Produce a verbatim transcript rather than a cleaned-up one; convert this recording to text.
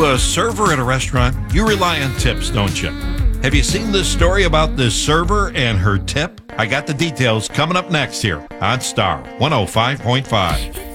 a server at a restaurant, you rely on tips, don't you? Have you seen this story about this server and her tip? I got the details coming up next here on Star one oh five point five.